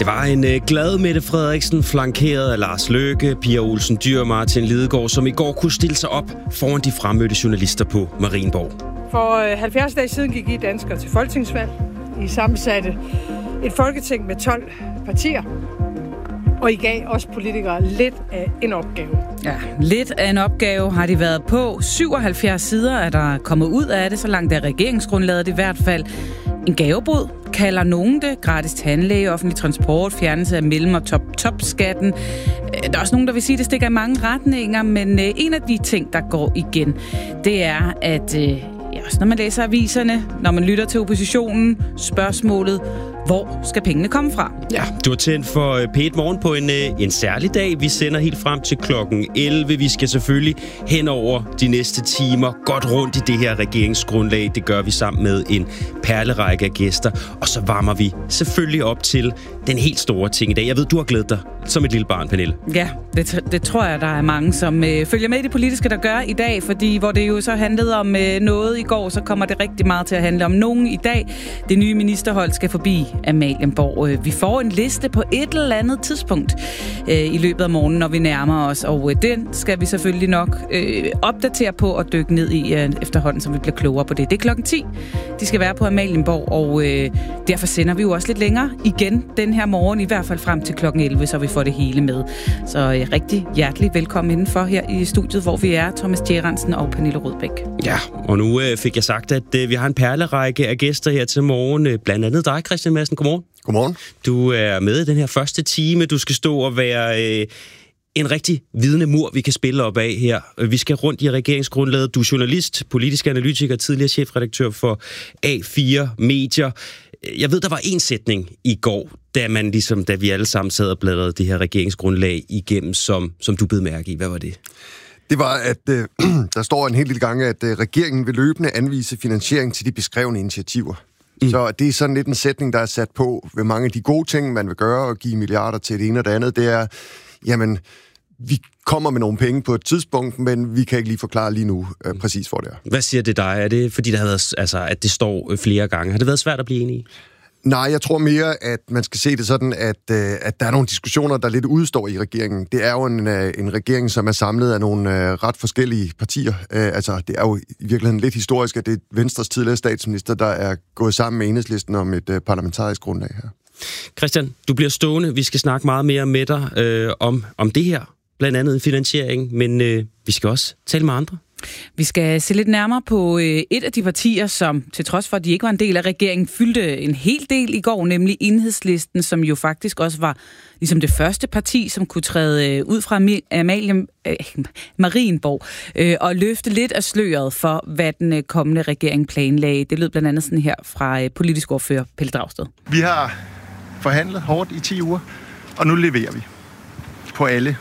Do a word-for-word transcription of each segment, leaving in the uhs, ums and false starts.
Det var en øh, glad Mette Frederiksen, flankeret af Lars Løkke, Pia Olsen Dyhr og Martin Lidegaard, som i går kunne stille sig op foran de fremmødte journalister på Marienborg. For halvfjerds dage siden gik I danskere til folketingsvalg. I sammensatte et folketing med tolv partier. Og I gav os politikere lidt af en opgave. Ja, lidt af en opgave har de været på. syvoghalvfjerds sider er der kommet ud af det, så langt er regeringsgrundlaget i hvert fald. En gavebod kalder nogen det. Gratis tandlæge, offentlig transport, fjernelse af mellem- og top-top-skatten. Der er også nogen, der vil sige, at det stikker i mange retninger, men en af de ting, der går igen, det er, at ja, også når man læser aviserne, når man lytter til oppositionen, spørgsmålet, hvor skal pengene komme fra? Ja, du er tændt for P et Morgen på en, en særlig dag. Vi sender helt frem til klokken elleve. Vi skal selvfølgelig hen over de næste timer godt rundt i det her regeringsgrundlag. Det gør vi sammen med en perlerække af gæster. Og så varmer vi selvfølgelig op til den helt store ting i dag. Jeg ved, du har glædet dig som et lille barn, Pernille. Ja, det, det tror jeg, der er mange, som øh, følger med i det politiske, der gør i dag. Fordi hvor det jo så handlede om øh, noget i går, så kommer det rigtig meget til at handle om nogen i dag. Det nye ministerhold skal forbi Amalienborg. Vi får en liste på et eller andet tidspunkt øh, i løbet af morgenen, når vi nærmer os, og øh, den skal vi selvfølgelig nok øh, opdatere på og dykke ned i øh, efterhånden, så vi bliver klogere på det. Det er klokken ti. De skal være på Amalienborg, og øh, derfor sender vi jo også lidt længere igen den her morgen, i hvert fald frem til klokken elleve, så vi får det hele med. Så øh, rigtig hjertelig velkommen indenfor her i studiet, hvor vi er, Thomas Tjerensen og Pernille Rødbæk. Ja, og nu øh, fik jeg sagt, at øh, vi har en perlerække af gæster her til morgen. Øh, blandt andet dig, Christian Madsen. Godmorgen. Godmorgen. Du er med i den her første time. Du skal stå og være øh, en rigtig vidende mur, vi kan spille op af her. Vi skal rundt i regeringsgrundlaget. Du er journalist, politisk analytiker, tidligere chefredaktør for A fire Medier. Jeg ved, der var en sætning i går, da man ligesom, da vi alle sammen sad og bladrede det her regeringsgrundlag igennem, som, som du bed mærke i. Hvad var det? Det var, at øh, der står en hel lille gang, at øh, regeringen vil løbende anvise finansiering til de beskrevne initiativer. Mm. Så det er sådan lidt en sætning, der er sat på ved mange af de gode ting, man vil gøre og give milliarder til det ene og det andet. Det er, jamen, vi kommer med nogle penge på et tidspunkt, men vi kan ikke lige forklare lige nu øh, præcis, hvor det er. Hvad siger det dig? Er det fordi, der har været, altså, at det står flere gange? Har det været svært at blive enige? Nej, jeg tror mere, at man skal se det sådan, at, øh, at der er nogle diskussioner, der lidt udstår i regeringen. Det er jo en, øh, en regering, som er samlet af nogle øh, ret forskellige partier. Øh, altså, det er jo i virkeligheden lidt historisk, at det er Venstres tidligere statsminister, der er gået sammen med Enhedslisten om et øh, parlamentarisk grundlag her. Christian, du bliver stående. Vi skal snakke meget mere med dig øh, om, om det her. Blandt andet en finansiering, men øh, vi skal også tale med andre. Vi skal se lidt nærmere på øh, et af de partier, som til trods for, at de ikke var en del af regeringen, fyldte en hel del i går, nemlig Enhedslisten, som jo faktisk også var ligesom det første parti, som kunne træde øh, ud fra Amalien, øh, Marienborg øh, og løfte lidt af sløret for, hvad den øh, kommende regering planlagde. Det lød blandt andet sådan her fra øh, politisk ordfører Pelle Dragsted. Vi har forhandlet hårdt i ti uger, og nu leverer vi på alle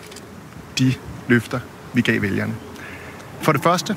de løfter, vi gav vælgerne. For det første,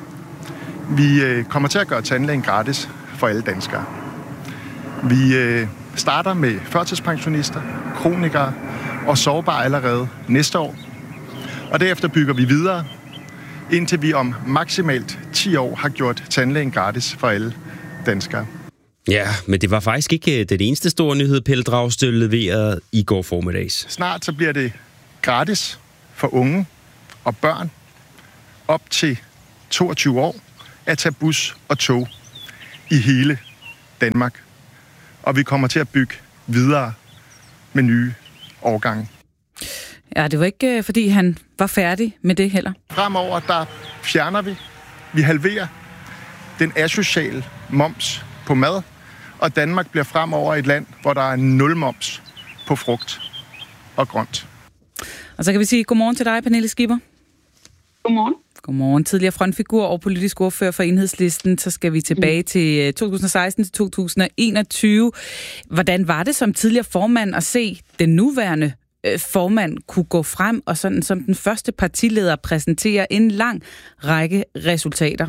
vi kommer til at gøre tandlægen gratis for alle danskere. Vi starter med førtidspensionister, kronikere og sårbare allerede næste år. Og derefter bygger vi videre, indtil vi om maksimalt ti år har gjort tandlægen gratis for alle danskere. Ja, men det var faktisk ikke den eneste store nyhed, Pelle Dragsted leverede i går formiddags. Snart så bliver det gratis for unge og børn op til toogtyve år at tage bus og tog i hele Danmark. Og vi kommer til at bygge videre med nye årgange. Ja, det var ikke, fordi han var færdig med det heller. Fremover, der fjerner vi, vi halverer den asociale moms på mad, og Danmark bliver fremover et land, hvor der er nul moms på frugt og grønt. Og så kan vi sige godmorgen til dig, Pernille Skipper. Godmorgen. Godmorgen. Tidligere frontfigur og politisk ordfører for Enhedslisten, så skal vi tilbage mm. til to tusind og seksten til to tusind og enogtyve. Hvordan var det som tidligere formand at se den nuværende øh, formand kunne gå frem og sådan som den første partileder præsentere en lang række resultater?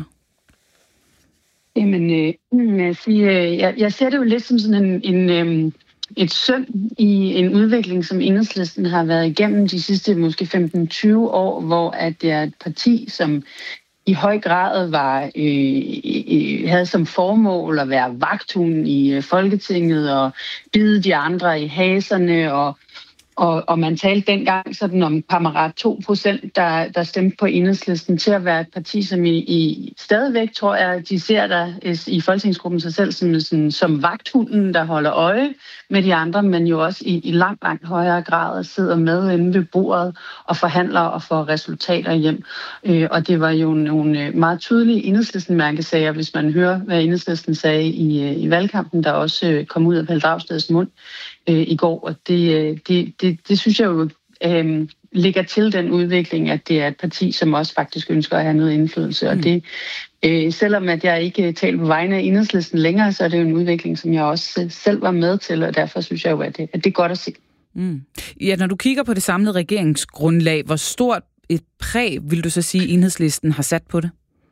Jamen, øh, jeg, siger, jeg, jeg ser det jo lidt som sådan en, en, øh, et søm i en udvikling, som Enhedslisten har været igennem de sidste måske femten til tyve år, hvor at det er et parti, som i høj grad var øh, havde som formål at være vagthund i øh, Folketinget og bide de andre i haserne, og, og, og man talte dengang sådan om kammerat to procent, der, der stemte på Enhedslisten, til at være et parti, som i, i stadigvæk, tror jeg, de ser der i Folketingsgruppen sig selv som, sådan, som vagthunden, der holder øje med de andre, men jo også i, i langt, langt højere grad sidder med inde ved bordet og forhandler og får resultater hjem. Øh, og det var jo nogle meget tydelige Enhedslisten-mærkesager, hvis man hører, hvad Enhedslisten sagde i, i valgkampen, der også kom ud af Pelle Dragsteds mund øh, i går. Og det, det, det, det synes jeg jo øh, ligger til den udvikling, at det er et parti, som også faktisk ønsker at have noget indflydelse. Mm. Og det, øh, selvom at jeg ikke taler på vegne af Enhedslisten længere, så er det jo en udvikling, som jeg også selv var med til, og derfor synes jeg jo, at det, at det er godt at se. Mm. Ja, når du kigger på det samlede regeringsgrundlag, hvor stort et præg, vil du så sige, Enhedslisten har sat på det?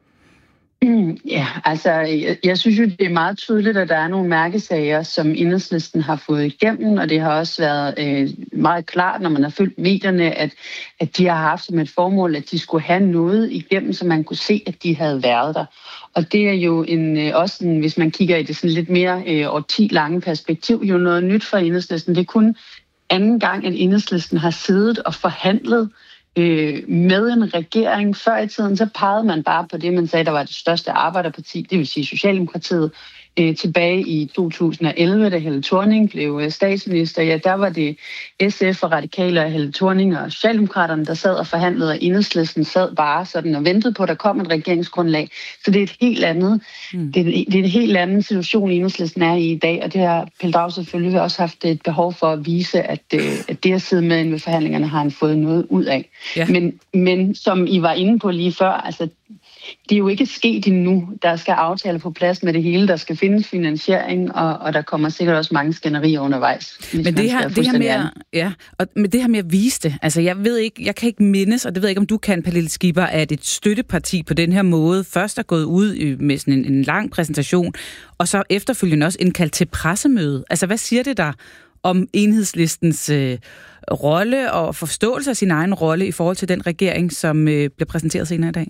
Mm, ja, altså, jeg, jeg synes jo, det er meget tydeligt, at der er nogle mærkesager, som Enhedslisten har fået igennem, og det har også været øh, meget klart, når man har fulgt medierne, at, at de har haft som et formål, at de skulle have noget igennem, så man kunne se, at de havde været der. Og det er jo en, øh, også, en, hvis man kigger i det sådan lidt mere øh, årti lange perspektiv, jo noget nyt for Enhedslisten. Det er kun anden gang, at Enhedslisten har siddet og forhandlet Øh, med en regering. Før i tiden, så pegede man bare på det, man sagde, der var det største arbejderparti, det vil sige Socialdemokratiet. Øh, tilbage i to tusind og elleve, da Helle Thorning blev statsminister, ja, der var det S F og Radikale og Helle Thorning og Socialdemokraterne, der sad og forhandlede, og Enhedslisten sad bare sådan og ventede på, at der kom et regeringsgrundlag. Så det er et helt andet, mm. det, er, det er en helt anden situation, Enhedslisten er i i dag, og det har Pelle Dragsteds selvfølgelig også haft et behov for at vise, at, at det at sidde med ved forhandlingerne har han fået noget ud af. Ja. Men, men som I var inde på lige før, altså det er jo ikke sket endnu. Der skal aftale på plads med det hele. Der skal findes finansiering, og, og der kommer sikkert også mange skænderier undervejs. Men det her, det her med, ja, og med det her med at vise det, altså jeg ved ikke, jeg kan ikke mindes, og det ved jeg ikke, om du kan, Pernille Skipper, at et støtteparti på den her måde først er gået ud med sådan en, en lang præsentation, og så efterfølgende også indkaldt til pressemøde. Altså hvad siger det der om Enhedslistens øh, rolle og forståelse af sin egen rolle i forhold til den regering, som øh, bliver præsenteret senere i dag?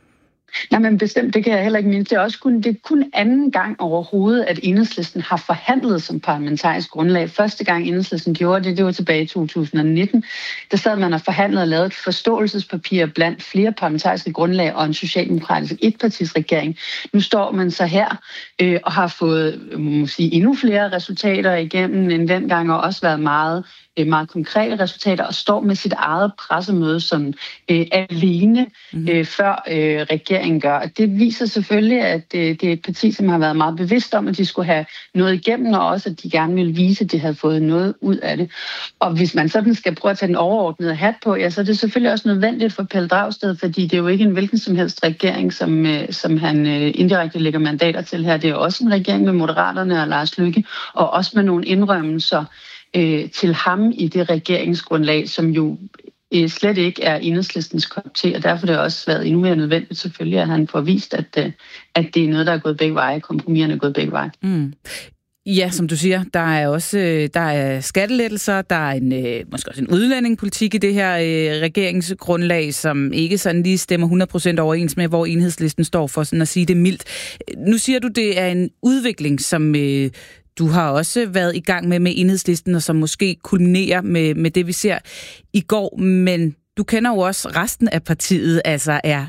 Nej, men bestemt, det kan jeg heller ikke minde. Det er også kun, det er kun anden gang overhovedet, at Enhedslisten har forhandlet som parlamentarisk grundlag. Første gang Enhedslisten gjorde det, det var tilbage i to tusind og nitten. Der sad man og forhandlede og lavede et forståelsespapir blandt flere parlamentariske grundlag og en socialdemokratisk etpartisregering. Nu står man så her øh, og har fået må sige, endnu flere resultater igennem end dengang, og også været meget meget konkrete resultater, og står med sit eget pressemøde som øh, alene, øh, før øh, regeringen gør. Og det viser selvfølgelig, at øh, det er et parti, som har været meget bevidst om, at de skulle have noget igennem, og også, at de gerne ville vise, at de havde fået noget ud af det. Og hvis man sådan skal prøve at tage den overordnede hat på, ja, så er det selvfølgelig også nødvendigt for Pelle Dragsted, fordi det er jo ikke en hvilken som helst regering, som, øh, som han øh, indirekte lægger mandater til her. Det er også en regering med Moderaterne og Lars Løkke, og også med nogle indrømmelser Øh, til ham i det regeringsgrundlag, som jo øh, slet ikke er Enhedslistens kop til, og derfor har det også været endnu mere nødvendigt selvfølgelig, at han får vist, at, øh, at det er noget, der er gået begge veje, kompromiserne er gået begge veje. Mm. Ja, som du siger, der er også der er skattelettelser, der er en, øh, måske også en udlændingepolitik i det her øh, regeringsgrundlag, som ikke sådan lige stemmer hundrede procent overens med, hvor Enhedslisten står for, sådan at sige det mildt. Nu siger du, det er en udvikling, som øh, du har også været i gang med med Enhedslisten, og som måske kulminerer med, med det, vi ser i går. Men du kender jo også resten af partiet. Altså er,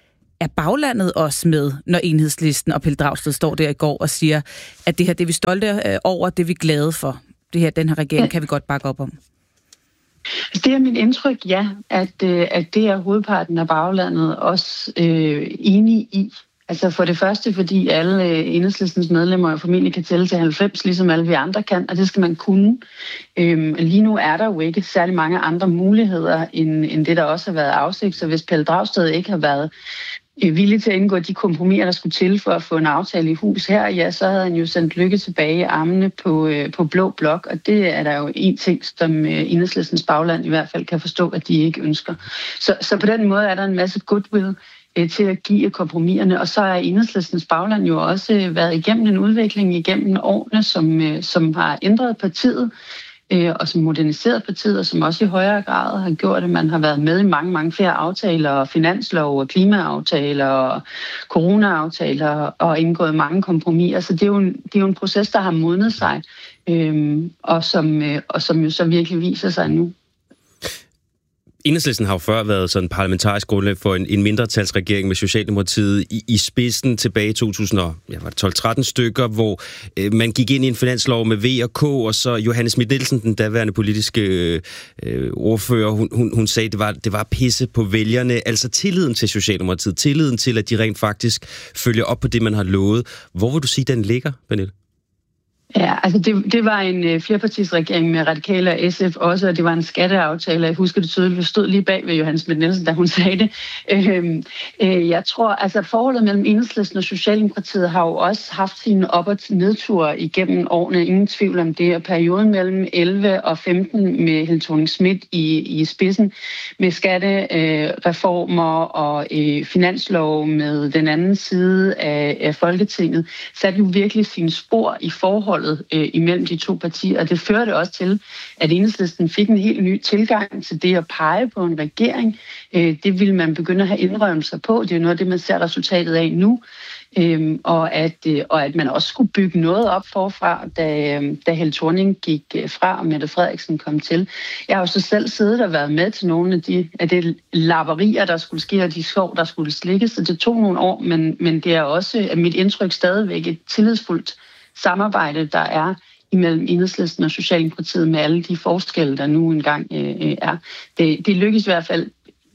er baglandet også med, når Enhedslisten og Pelle Dragsted står der i går og siger, at det her det er vi stolte over, det er vi glade for. Det her, den her regering kan vi godt bakke op om. Det er mit indtryk, ja, at, at det er hovedparten af baglandet også øh, enige i. Altså for det første, fordi alle Enhedslistens medlemmer og familie kan tælle til halvfems, ligesom alle vi andre kan, og det skal man kunne. Øhm, lige nu er der jo ikke særlig mange andre muligheder, end, end det, der også har været afsigt. Så hvis Pelle Dragsted ikke har været øh, villig til at indgå de kompromiser, der skulle til for at få en aftale i hus her, ja, så havde han jo sendt Løkke tilbage i armene på, øh, på blå blok, og det er der jo en ting, som øh, Enhedslistens bagland i hvert fald kan forstå, at de ikke ønsker. Så, så på den måde er der en masse goodwill til at give kompromiserne, og så er Enhedslistens bagland jo også været igennem en udvikling igennem årene, som, som har ændret partiet. øh, og som moderniseret partiet, og som også i højere grad har gjort, at man har været med i mange, mange flere aftaler, finanslov og klimaaftaler og corona-aftaler, og indgået mange kompromiser. Så det er jo en, det er jo en proces, der har modnet sig, øh, og, som, øh, og som jo så virkelig viser sig nu. Enhedslisten har jo før været sådan parlamentarisk grundlag for en, en mindretalsregering med Socialdemokratiet i, i spidsen tilbage i to tusind og tolv tretten stykker, hvor øh, man gik ind i en finanslov med V og K, og så Johanne Schmidt-Nielsen, den daværende politiske øh, ordfører, hun, hun, hun sagde, at det var, det var pisse på vælgerne. Altså tilliden til Socialdemokratiet, tilliden til, at de rent faktisk følger op på det, man har lovet. Hvor vil du sige, den ligger, Pernille? Ja, altså det, det var en øh, flerpartisregering med Radikale og S F også, og det var en skatteaftale. Jeg husker det tydeligt, vi stod lige bag ved Johanne Schmidt-Nielsen, da hun sagde det. Øh, øh, jeg tror, altså forholdet mellem Enhedslisten og Socialdemokratiet har jo også haft sine op- og nedture igennem årene, ingen tvivl om det. Og perioden mellem elleve og femten med Helle Thorning-Schmidt i, i spidsen, med skattereformer øh, og øh, finanslov med den anden side af, af Folketinget, satte jo virkelig sine spor i forhold Øh, imellem de to partier, og det førte også til, at Enhedslisten fik en helt ny tilgang til det at pege på en regering. Øh, det ville man begynde at have indrømmelser på. Det er jo noget af det, man ser resultatet af nu. Øhm, og, at, øh, og at man også skulle bygge noget op forfra, da, øh, da Helle Thorning gik øh, fra, og Mette Frederiksen kom til. Jeg har jo så selv siddet og været med til nogle af de, af de lapperier, der skulle ske, og de skov, der skulle slikkes, så det tog nogle år, men, men det er også at mit indtryk stadigvæk et tillidsfuldt samarbejde, der er imellem Enhedslisten og Socialdemokratiet med alle de forskelle, der nu engang øh, er. Det, det lykkes i hvert fald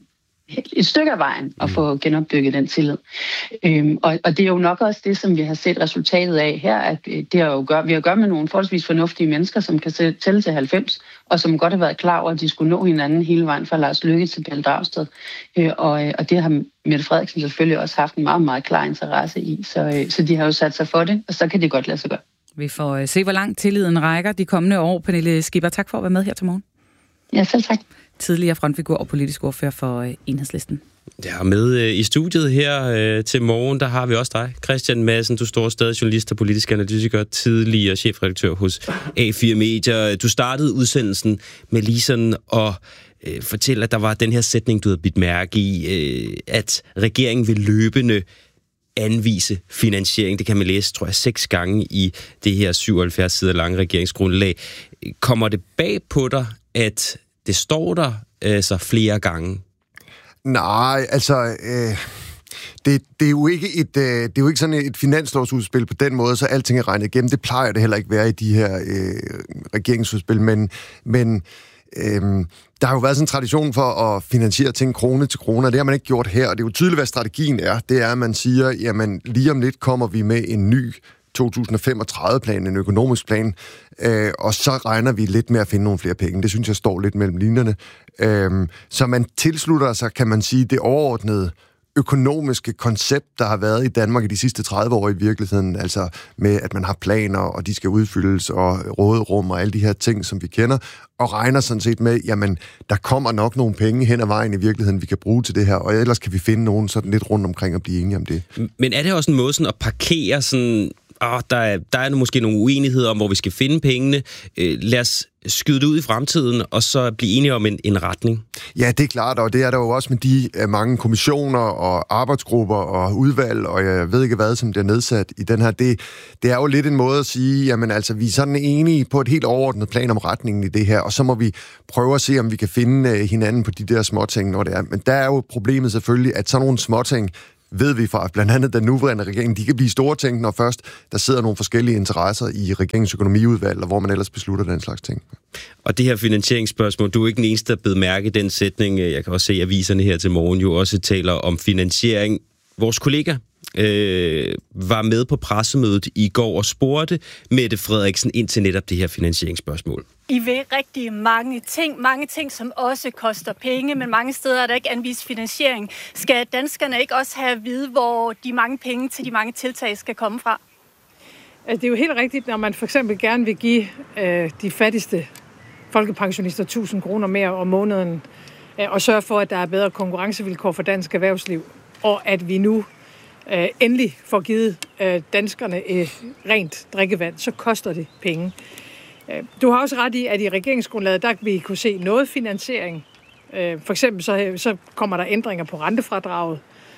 et stykke af vejen at få genopbygget den tillid. Øhm, og, og det er jo nok også det, som vi har set resultatet af her, at det har jo gør, vi har at gøre med nogle forholdsvis fornuftige mennesker, som kan tælle til halvfems, og som godt har været klar over, at de skulle nå hinanden hele vejen fra Lars Løkke til Pelle Dragsted. Øh, og, og det har Mette Frederiksen selvfølgelig også haft en meget, meget klar interesse i, så, øh, så de har jo sat sig for det, og så kan det godt lade sig gøre. Vi får øh, se, hvor langt tilliden rækker de kommende år. Pernille Skipper, tak for at være med her til morgen. Ja, selv tak. Tidligere frontfigur og politisk ordfører for øh, Enhedslisten. Ja, med øh, i studiet her øh, til morgen, der har vi også dig, Christian Madsen. Du står stadig journalist og politisk analytiker, tidligere chefredaktør hos A fire Medier. Du startede udsendelsen med lige sådan at øh, fortælle, at der var den her sætning, du havde bidt mærke i, øh, at regeringen vil løbende anvise finansiering. Det kan man læse, tror jeg, seks gange i det her syvoghalvfjerds sider lange regeringsgrundlag. Kommer det bag på dig, at det står der altså flere gange? Nej, altså, øh, det, det, er jo ikke et, øh, det er jo ikke sådan et finanslovsudspil på den måde, så alting er regnet igennem. Det plejer det heller ikke være i de her øh, regeringsudspil, men, men øh, der har jo været sådan en tradition for at finansiere ting krone til krone, og det har man ikke gjort her, og det er jo tydeligt, hvad strategien er. Det er, at man siger, jamen lige om lidt kommer vi med en ny to tusind og femogtredive-plan, en økonomisk plan, øh, og så regner vi lidt med at finde nogle flere penge. Det synes jeg står lidt mellem linjerne. Øh, så man tilslutter sig, kan man sige, det overordnede økonomiske koncept, der har været i Danmark i de sidste tredive år i virkeligheden, altså med, at man har planer, og de skal udfyldes, og råderum og alle de her ting, som vi kender, og regner sådan set med, jamen, der kommer nok nogle penge hen ad vejen i virkeligheden, vi kan bruge til det her, og ellers kan vi finde nogen sådan lidt rundt omkring og blive enige om det. Men er det også en måde sådan at parkere sådan, åh, der er, der er måske nogle uenigheder om, hvor vi skal finde pengene. Øh, lad os skyde det ud i fremtiden, og så blive enige om en, en retning. Ja, det er klart, og det er der jo også med de uh, mange kommissioner og arbejdsgrupper og udvalg, og jeg ved ikke hvad, som bliver nedsat i den her. Det, det er jo lidt en måde at sige, jamen altså, vi er sådan enige på et helt overordnet plan om retningen i det her, og så må vi prøve at se, om vi kan finde uh, hinanden på de der småting, når det er. Men der er jo problemet selvfølgelig, at sådan nogle småting, ved vi fra blandt andet den nuværende regering, de kan blive store ting, når først der sidder nogle forskellige interesser i regeringens økonomiudvalg, og hvor man ellers beslutter den slags ting. Og det her finansieringsspørgsmål, du er ikke den eneste, der bed mærke den sætning. Jeg kan også se, at aviserne her til morgen jo også taler om finansiering. Vores kollega øh, var med på pressemødet i går og spurgte Mette Frederiksen ind til netop det her finansieringsspørgsmål. I vil rigtig mange ting, mange ting, som også koster penge, men mange steder er der ikke anvist finansiering. Skal danskerne ikke også have at vide, hvor de mange penge til de mange tiltag skal komme fra? Det er jo helt rigtigt, når man for eksempel gerne vil give øh, de fattigste folkepensionister tusind kroner mere om måneden, øh, og sørge for, at der er bedre konkurrencevilkår for dansk erhvervsliv, og at vi nu øh, endelig får givet øh, danskerne øh, rent drikkevand, så koster det penge. Du har også ret i, at i regeringsgrundlaget, der vil I kunne se noget finansiering. For eksempel så, så kommer der ændringer på rentefradraget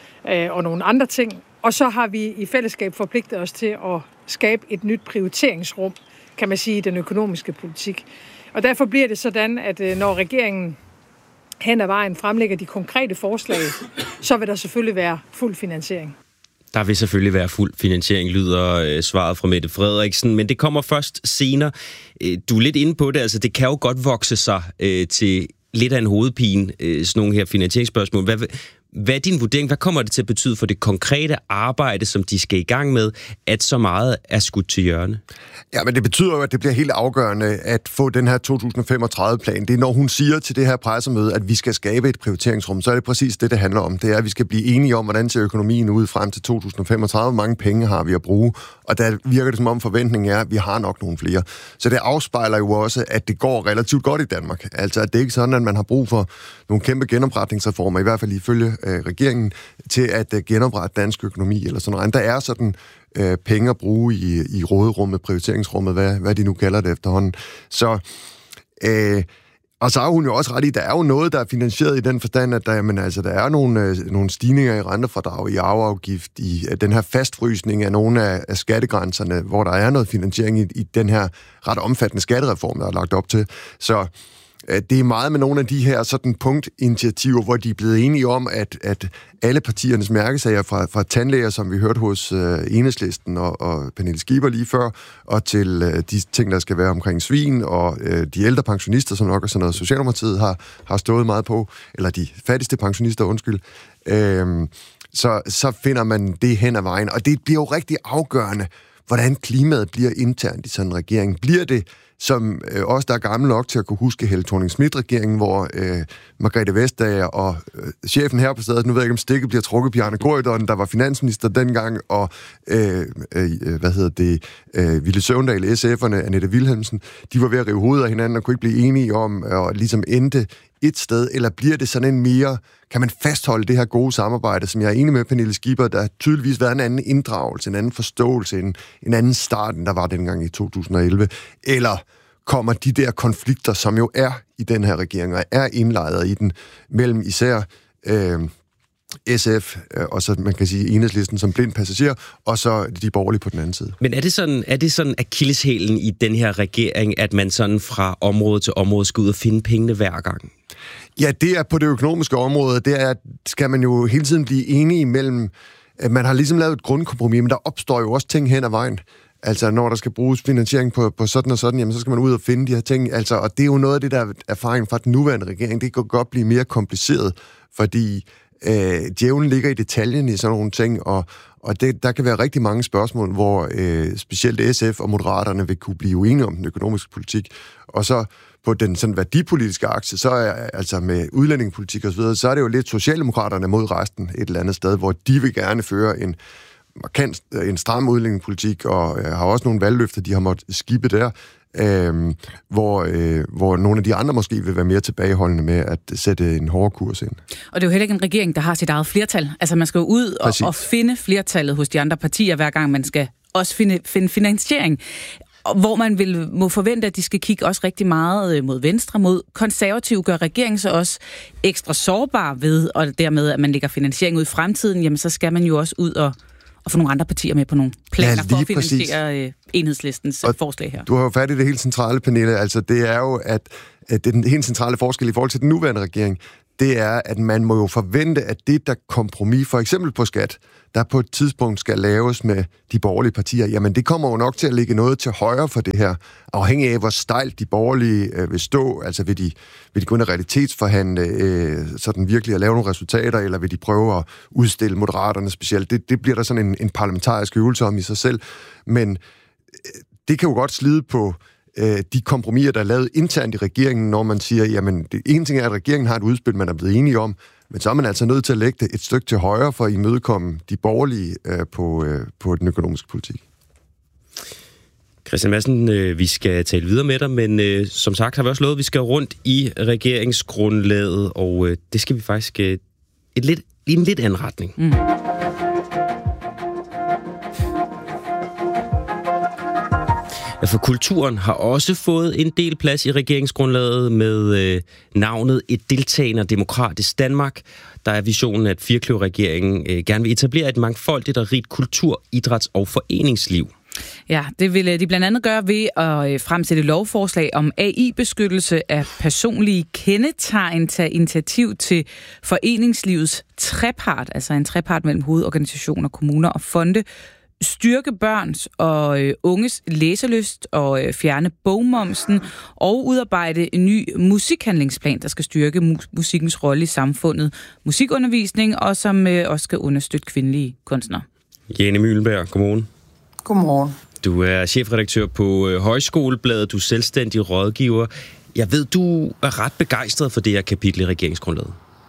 og nogle andre ting. Og så har vi i fællesskab forpligtet os til at skabe et nyt prioriteringsrum, kan man sige, i den økonomiske politik. Og derfor bliver det sådan, at når regeringen hen ad vejen fremlægger de konkrete forslag, så vil der selvfølgelig være fuld finansiering. Der vil selvfølgelig være fuld finansiering, lyder øh, svaret fra Mette Frederiksen, men det kommer først senere. Øh, du er lidt inde på det, altså det kan jo godt vokse sig øh, til lidt af en hovedpine, øh, sådan nogle her finansieringsspørgsmål. Hvad, hvad er din vurdering? Hvad kommer det til at betyde for det konkrete arbejde, som de skal i gang med, at så meget er skudt til hjørne? Ja, men det betyder jo, at det bliver helt afgørende at få den her to tusind femogtredive-plan. Det er, når hun siger til det her pressemøde, at vi skal skabe et prioriteringsrum, så er det præcis det, det handler om. Det er, at vi skal blive enige om, hvordan ser økonomien ud frem til to tusind femogtredive. Hvor mange penge har vi at bruge? Og der virker det som om forventningen er, at vi har nok nogle flere. Så det afspejler jo også, at det går relativt godt i Danmark. Altså, at det er ikke sådan, at man har brug for nogle kæmpe genopretningsreformer, i hvert fald ifølge øh, regeringen, til at øh, genoprette dansk økonomi eller sådan noget. Der er sådan øh, penge at bruge i, i råderummet, prioriteringsrummet, hvad, hvad de nu kalder det efterhånden. Så, øh, og så har hun jo også ret i, der er jo noget, der er finansieret i den forstand, at der, men altså, der er nogle, øh, nogle stigninger i rentefradrag, i arveafgift, i øh, den her fastfrysning af nogle af, af skattegrænserne, hvor der er noget finansiering i, i den her ret omfattende skattereform, der er lagt op til. Så det er meget med nogle af de her sådan punktinitiativer, hvor de er blevet enige om, at, at alle partiernes mærkesager fra, fra tandlæger, som vi hørte hos uh, Enhedslisten og, og Pernille Skipper lige før, og til uh, de ting, der skal være omkring svin, og uh, de ældre pensionister, som nok er sådan noget, Socialdemokratiet har, har stået meget på, eller de fattigste pensionister, undskyld, uh, så, så finder man det hen ad vejen. Og det bliver jo rigtig afgørende, hvordan klimaet bliver internt i sådan en regering. Bliver det, som øh, også der er gammel nok til at kunne huske Helle Thorning-Schmidt-regeringen, hvor øh, Margrethe Vestager og øh, chefen her på stedet, nu ved jeg ikke, om stikket bliver trukket, Bjarne Corydon, der var finansminister dengang, og øh, øh, hvad hedder det, øh, Ville Søvndal, S F'erne, Annette Wilhelmsen, de var ved at rive hovedet af hinanden og kunne ikke blive enige om at ligesom endte et sted, eller bliver det sådan en mere, kan man fastholde det her gode samarbejde, som jeg er enig med Pernille Skipper, der har tydeligvis været en anden inddragelse, en anden forståelse, en, en anden start, end der var dengang i to tusind og elleve, eller kommer de der konflikter, som jo er i den her regering, og er indlejret i den, mellem især øh, S F, øh, og så man kan sige Enhedslisten som blind passager, og så de borgerlige på den anden side. Men er det sådan, er det sådan akilleshælen i den her regering, at man sådan fra område til område skal ud og finde pengene hver gang? Ja, det er på det økonomiske område. Det er, skal man jo hele tiden blive enige imellem. Man har ligesom lavet et grundkompromis, men der opstår jo også ting hen ad vejen. Altså, når der skal bruges finansiering på, på sådan og sådan, jamen, så skal man ud og finde de her ting. Altså, og det er jo noget af det, der er erfaring fra den nuværende regering. Det kan godt blive mere kompliceret, fordi øh, djævlen ligger i detaljen i sådan nogle ting, og, og det, der kan være rigtig mange spørgsmål, hvor øh, specielt S F og Moderaterne vil kunne blive uenige om den økonomiske politik. Og så på den sådan værdipolitiske akse, så er altså med udlændingepolitik og så videre, så er det jo lidt Socialdemokraterne mod resten et eller andet sted, hvor de vil gerne føre en markant, en stram udlændingepolitik, og øh, har også nogle valgløfter, de har måttet skibe der, øh, hvor, øh, hvor nogle af de andre måske vil være mere tilbageholdende med at sætte en hård kurs ind. Og det er jo heller ikke en regering, der har sit eget flertal. Altså man skal jo ud og, og finde flertallet hos de andre partier, hver gang man skal også finde, finde finansiering. Hvor man vil, må forvente, at de skal kigge også rigtig meget mod venstre, mod konservativ, gør regeringen så også ekstra sårbar ved, og dermed, at man lægger finansiering ud i fremtiden, jamen så skal man jo også ud og, og få nogle andre partier med på nogle planer ja, for at finansiere øh, Enhedslistens og forslag her. Du har jo fat i det helt centrale, Pernille. Altså det er jo, at, at det er den helt centrale forskel i forhold til den nuværende regering, det er, at man må jo forvente, at det der kompromis, for eksempel på skat, der på et tidspunkt skal laves med de borgerlige partier, jamen det kommer jo nok til at ligge noget til højre for det her, afhængig af, hvor stejlt de borgerlige øh, vil stå, altså vil de, vil de gå ind og realitetsforhandle, øh, sådan virkelig at lave nogle resultater, eller vil de prøve at udstille Moderaterne specielt. Det, det bliver der sådan en, en parlamentarisk øvelse om i sig selv, men øh, det kan jo godt slide på de kompromiser, der er lavet internt i regeringen, når man siger, jamen, det ene ting er, at regeringen har et udspil, man er blevet enige om, men så er man altså nødt til at lægge det et stykke til højre for at imødekomme de borgerlige øh, på, øh, på den økonomiske politik. Christian Madsen, øh, vi skal tale videre med dig, men øh, som sagt har vi også lovet, at vi skal rundt i regeringsgrundlaget, og øh, det skal vi faktisk øh, et lidt, i en lidt anden retning. Mm. For kulturen har også fået en del plads i regeringsgrundlaget med øh, navnet Et deltagende og demokratisk Danmark. Der er visionen, at Firkløver-regeringen øh, gerne vil etablere et mangfoldigt og rigt kultur-, idræts- og foreningsliv. Ja, det vil de blandt andet gøre ved at fremsætte lovforslag om A I-beskyttelse af personlige kendetegn, tage initiativ til foreningslivets trepart, altså en trepart mellem hovedorganisationer, kommuner og fonde, styrke børns og unges læselyst og fjerne bogmomsen og udarbejde en ny musikhandlingsplan, der skal styrke mu- musikkens rolle i samfundet, musikundervisning og som også skal understøtte kvindelige kunstnere. Jane Møhlenberg, godmorgen. Godmorgen. Du er chefredaktør på Højskolebladet, du er selvstændig rådgiver. Jeg ved, du er ret begejstret for det her kapitel i regeringsgrundlaget.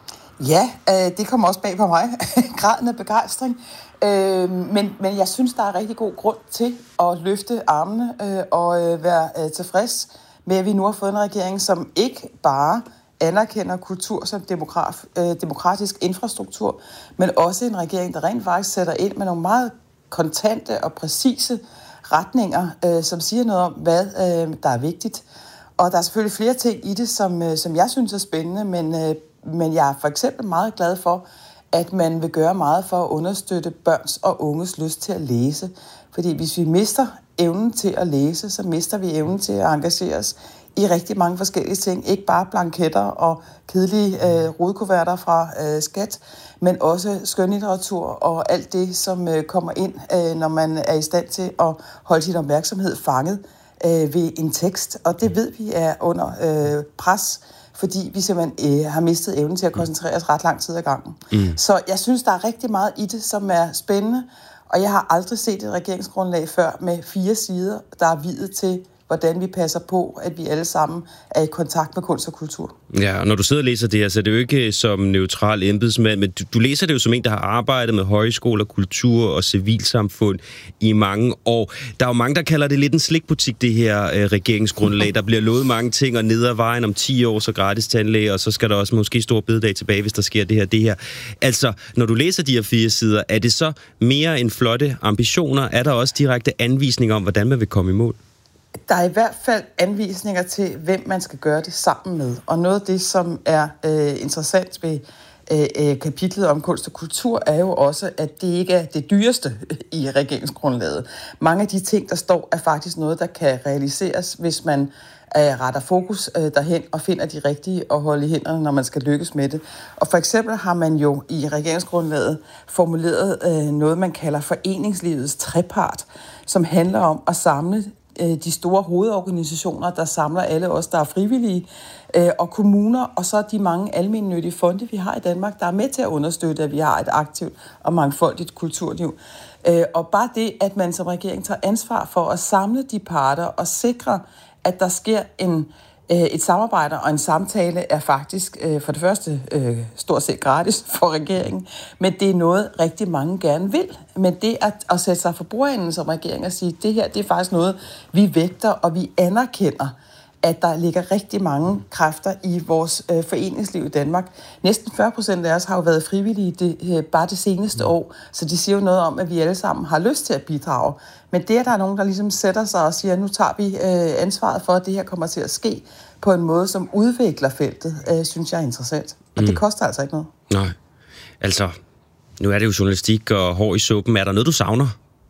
Ja, øh, det kommer også bag på mig. Graden af begejstring. Øh, men, men jeg synes, der er rigtig god grund til at løfte armene øh, og øh, være øh, tilfreds med, at vi nu har fået en regering, som ikke bare anerkender kultur som demograf, øh, demokratisk infrastruktur, men også en regering, der rent faktisk sætter ind med nogle meget kontante og præcise retninger, øh, som siger noget om, hvad øh, der er vigtigt. Og der er selvfølgelig flere ting i det, som, øh, som jeg synes er spændende, men, øh, men jeg er for eksempel meget glad for, at man vil gøre meget for at understøtte børns og unges lyst til at læse. Fordi hvis vi mister evnen til at læse, så mister vi evnen til at engagere os i rigtig mange forskellige ting. Ikke bare blanketter og kedelige øh, rodekuverter fra øh, skat, men også skønlitteratur og alt det, som øh, kommer ind, øh, når man er i stand til at holde sin opmærksomhed fanget øh, ved en tekst. Og det ved vi er under øh, pres, fordi vi simpelthen øh, har mistet evnen til at koncentrere os ret lang tid ad gangen. Mm. Så jeg synes, der er rigtig meget i det, som er spændende, og jeg har aldrig set et regeringsgrundlag før med fire sider, der er viet til, hvordan vi passer på, at vi alle sammen er i kontakt med kunst og kultur. Ja, og når du sidder og læser det her, så er det jo ikke som neutral embedsmand, men du, du læser det jo som en, der har arbejdet med højskoler, kultur og civilsamfund i mange år. Der er jo mange, der kalder det lidt en slikbutik, det her øh, regeringsgrundlag. Der bliver lovet mange ting, og ned ad vejen om ti år, så gratis tandlæge, og så skal der også måske store bededag tilbage, hvis der sker det her, det her. Altså, når du læser de her fire sider, er det så mere end flotte ambitioner? Er der også direkte anvisninger om, hvordan man vil komme i mål? Der er i hvert fald anvisninger til, hvem man skal gøre det sammen med. Og noget af det, som er øh, interessant ved øh, kapitlet om kunst og kultur, er jo også, at det ikke er det dyreste i regeringsgrundlaget. Mange af de ting, der står, er faktisk noget, der kan realiseres, hvis man øh, retter fokus øh, derhen og finder de rigtige at holde i hænderne, når man skal lykkes med det. Og for eksempel har man jo i regeringsgrundlaget formuleret øh, noget, man kalder foreningslivets trepart, som handler om at samle de store hovedorganisationer, der samler alle os, der er frivillige, og kommuner, og så de mange almennyttige fonde, vi har i Danmark, der er med til at understøtte, at vi har et aktivt og mangfoldigt kulturliv. Og bare det, at man som regering tager ansvar for at samle de parter og sikre, at der sker en et samarbejde og en samtale, er faktisk for det første stort set gratis for regeringen, men det er noget, rigtig mange gerne vil. Men det at, at sætte sig for bordenden som regering og sige, det her det er faktisk noget, vi vægter, og vi anerkender, at der ligger rigtig mange kræfter i vores øh, foreningsliv i Danmark. Næsten fyrre procent af os har jo været frivillige det, øh, bare det seneste mm. år, så det siger jo noget om, at vi alle sammen har lyst til at bidrage. Men det, at der er nogen, der ligesom sætter sig og siger, nu tager vi øh, ansvaret for, at det her kommer til at ske på en måde, som udvikler feltet, øh, synes jeg er interessant. Og mm. det koster altså ikke noget. Nej, altså, nu er det jo journalistik og hår i suppen. Er der noget, du savner?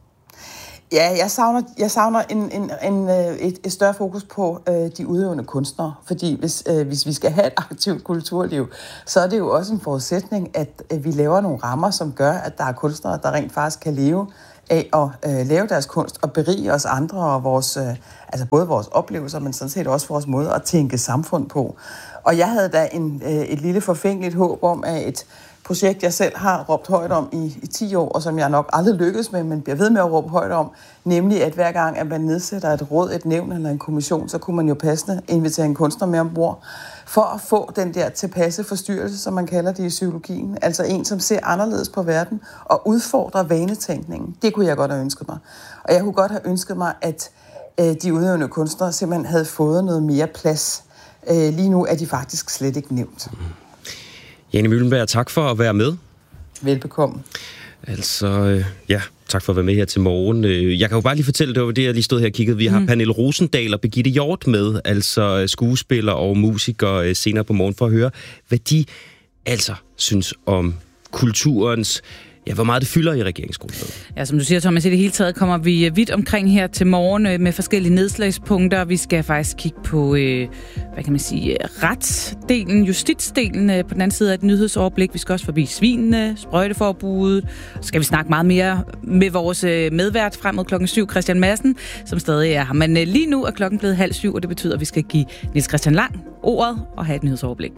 Ja, jeg savner, jeg savner en, en, en, et, et større fokus på øh, de udøvende kunstnere, fordi hvis, øh, hvis vi skal have et aktivt kulturliv, så er det jo også en forudsætning, at øh, vi laver nogle rammer, som gør, at der er kunstnere, der rent faktisk kan leve af at øh, lave deres kunst og berige os andre og vores, øh, altså både vores oplevelser, men sådan set også vores måde at tænke samfund på. Og jeg havde da en, øh, et lille forfængeligt håb om, at et projekt, jeg selv har råbt højt om i, i ti år, og som jeg nok aldrig lykkes med, men bliver ved med at råbe højt om, nemlig at hver gang, at man nedsætter et råd, et nævn eller en kommission, så kunne man jo passende invitere en kunstner med ombord, for at få den der tilpasse forstyrrelse, som man kalder det i psykologien. Altså en, som ser anderledes på verden og udfordrer vanetænkningen. Det kunne jeg godt have ønsket mig. Og jeg kunne godt have ønsket mig, at øh, de udøvende kunstnere simpelthen havde fået noget mere plads. Øh, lige nu er de faktisk slet ikke nævnt. Jane Møhlenberg, tak for at være med. Velbekomme. Altså, øh, ja, Tak for at være med her til morgen. Jeg kan jo bare lige fortælle, det var det, jeg lige stod her og kiggede. Vi har mm. Pernille Rosendahl og Birgitte Hjort med, altså skuespillere og musikere senere på morgen, for at høre, hvad de altså synes om kulturens, ja, hvor meget det fylder i regeringsgrundlaget. Ja, som du siger, Thomas, i det hele taget kommer vi vidt omkring her til morgen med forskellige nedslagspunkter. Vi skal faktisk kigge på, øh, hvad kan man sige, retsdelen, justitsdelen øh, på den anden side af et nyhedsoverblik. Vi skal også forbi svinene, sprøjteforbuddet. Så skal vi snakke meget mere med vores øh, medvært frem mod klokken syv, Christian Madsen, som stadig er her. Men øh, lige nu er klokken blevet halv syv, og det betyder, at vi skal give Niels Christian Lang ordet og have et nyhedsoverblik.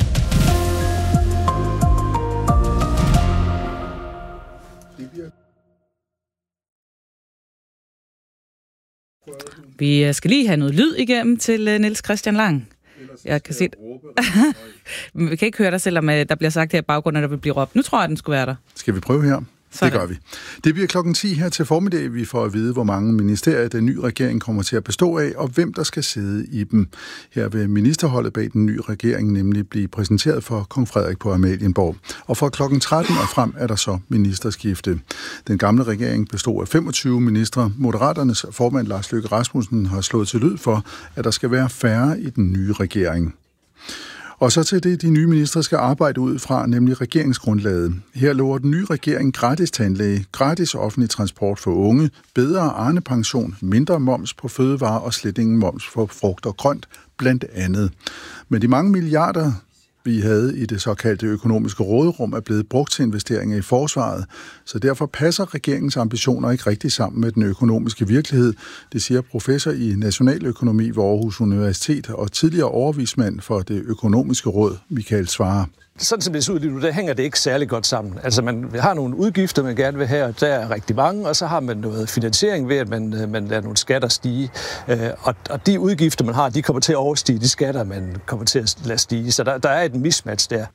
Vi skal lige have noget lyd igennem til Niels Christian Lang. Jeg kan se vi kan ikke høre dig, selvom der bliver sagt her i baggrunden, at der vil blive råbt. Nu tror jeg, den skulle være der. Skal vi prøve her? Sådan. Det gør vi. Det bliver klokken ti her til formiddag. Vi får at vide, hvor mange ministerier den nye regering kommer til at bestå af, og hvem der skal sidde i dem. Her vil ministerholdet bag den nye regering nemlig blive præsenteret for kong Frederik på Amalienborg. Og fra klokken tretten og frem er der så ministerskifte. Den gamle regering bestod af femogtyve ministre. Moderaternes formand Lars Løkke Rasmussen har slået til lyd for, at der skal være færre i den nye regering. Og så til det, de nye ministre skal arbejde ud fra, nemlig regeringsgrundlaget. Her lover den nye regering gratis tandlæge, gratis offentlig transport for unge, bedre Arne-pension, mindre moms på fødevarer og slet ingen moms for frugt og grønt, blandt andet. Men de mange milliarder, vi havde i det såkaldte økonomiske råderum, er blevet brugt til investeringer i forsvaret, så derfor passer regeringens ambitioner ikke rigtig sammen med den økonomiske virkelighed. Det siger professor i nationaløkonomi ved Aarhus Universitet og tidligere overvismand for det økonomiske råd, Michael Svarer. Sådan som det ser ud lige nu, der hænger det ikke særlig godt sammen. Altså man har nogle udgifter, man gerne vil have, og der er rigtig mange, og så har man noget finansiering ved, at man, man lader nogle skatter stige. Og, og de udgifter, man har, de kommer til at overstige de skatter, man kommer til at lade stige. Så der, der er et mismatch der.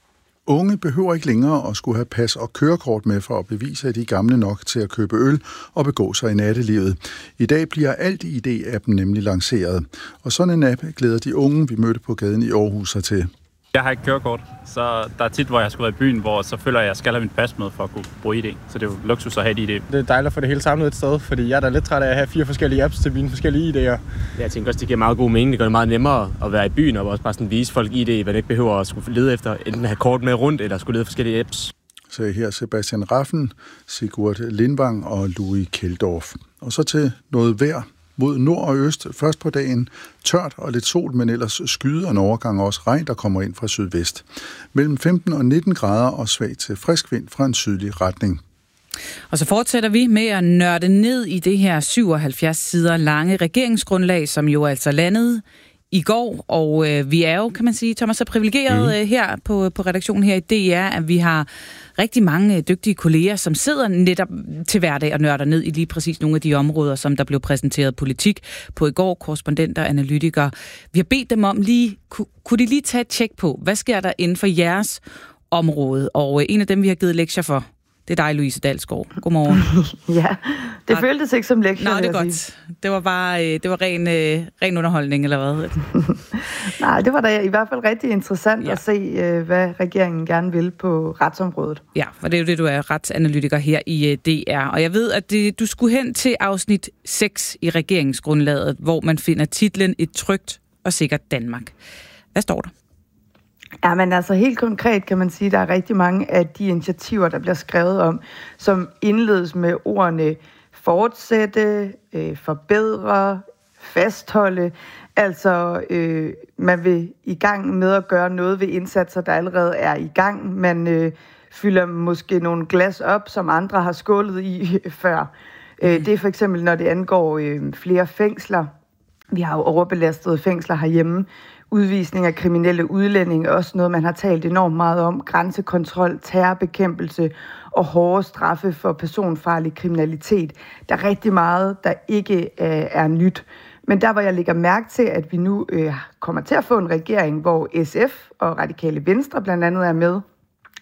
Unge behøver ikke længere at skulle have pas og kørekort med for at bevise, at de er gamle nok til at købe øl og begå sig i nattelivet. I dag bliver Alt I D-appen nemlig lanceret, og sådan en app glæder de unge, vi mødte på gaden i Aarhus sig til. Jeg har ikke kørekort, så der er tit, hvor jeg skulle være i byen, hvor så føler jeg, at jeg skal have mit pas med for at kunne bruge I D. Så det er jo luksus at have et I D. Det er dejligt at få det hele samlet et sted, fordi jeg er da lidt træt af at have fire forskellige apps til mine forskellige I D'er. Jeg tænker også, det giver meget god mening. Det gør det meget nemmere at være i byen og også bare sådan vise folk I D, hvad det ikke behøver at skulle lede efter, enten have kort med rundt eller skulle lede forskellige apps. Så her Sebastian Raffen, Sigurd Lindvang og Louis Keldorf. Og så til noget vejr. Mod nord og øst først på dagen tørt og lidt sol, men ellers skyde og en overgang også regn, der kommer ind fra sydvest. Mellem femten og nitten grader og svag til frisk vind fra en sydlig retning. Og så fortsætter vi med at nørde ned i det her syvoghalvfjerds sider lange regeringsgrundlag, som jo altså landede i går, og øh, vi er jo, kan man sige, Thomas, så privilegeret mm. her på, på redaktionen her i D R, at vi har rigtig mange dygtige kolleger, som sidder netop til hverdag og nørder ned i lige præcis nogle af de områder, som der blev præsenteret politik på i går, korrespondenter, analytikere. Vi har bedt dem om lige, kunne, kunne de lige tage et tjek på, hvad sker der inden for jeres område? Og øh, en af dem, vi har givet lektier for, det er dig, Louise Dalsgaard. Godmorgen. Ja, det Nå, føltes ikke som lektier. Nå, det er godt. Det var bare det var ren, øh, ren underholdning, eller hvad? Nej, det var da i hvert fald rigtig interessant ja. at se, øh, hvad regeringen gerne vil på retsområdet. Ja, og det er jo det, du er retsanalytiker her i øh, D R. Og jeg ved, at det, du skulle hen til afsnit seks i regeringsgrundlaget, hvor man finder titlen Et trygt og sikkert Danmark. Hvad står der? Ja, men altså helt konkret kan man sige, at der er rigtig mange af de initiativer, der bliver skrevet om, som indledes med ordene fortsætte, øh, forbedre, fastholde. Altså, øh, man vil i gang med at gøre noget ved indsatser, der allerede er i gang. Man øh, fylder måske nogle glas op, som andre har skålet i før. Mm. Øh, det er for eksempel, når det angår øh, flere fængsler. Vi har jo overbelastede fængsler herhjemme. Udvisning af kriminelle udlændinge, også noget, man har talt enormt meget om. Grænsekontrol, terrorbekæmpelse og hårde straffe for personfarlig kriminalitet. Der er rigtig meget, der ikke øh, er nyt. Men der, hvor jeg lægger mærke til, at vi nu øh, kommer til at få en regering, hvor S F og Radikale Venstre blandt andet er med,